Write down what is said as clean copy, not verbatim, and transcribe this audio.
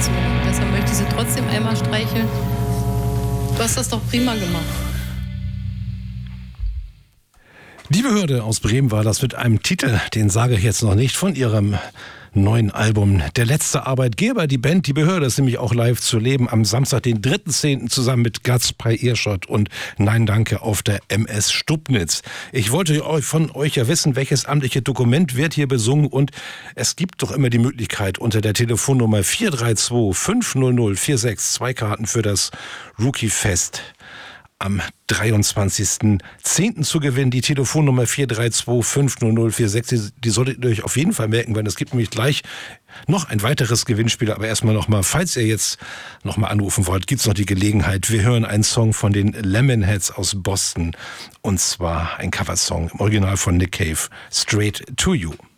Komfortzone. Deshalb möchte ich sie trotzdem einmal streicheln. Du hast das doch prima gemacht. Die Behörde aus Bremen war das mit einem Titel, den sage ich jetzt noch nicht, von ihrem neuen Album Der letzte Arbeitgeber. Die Band Die Behörde ist nämlich auch live zu leben am Samstag, den 3.10. zusammen mit Guts bei Earshot und Nein Danke auf der MS Stubnitz. Ich wollte von euch ja wissen, welches amtliche Dokument wird hier besungen, und es gibt doch immer die Möglichkeit, unter der Telefonnummer 432 500 46 2 Karten für das Rookie Fest am 23.10. zu gewinnen. Die Telefonnummer 432 500 46, die solltet ihr euch auf jeden Fall merken, weil es gibt nämlich gleich noch ein weiteres Gewinnspiel. Aber erstmal nochmal, falls ihr jetzt nochmal anrufen wollt, gibt's noch die Gelegenheit. Wir hören einen Song von den Lemonheads aus Boston, und zwar ein Coversong im Original von Nick Cave, Straight to You.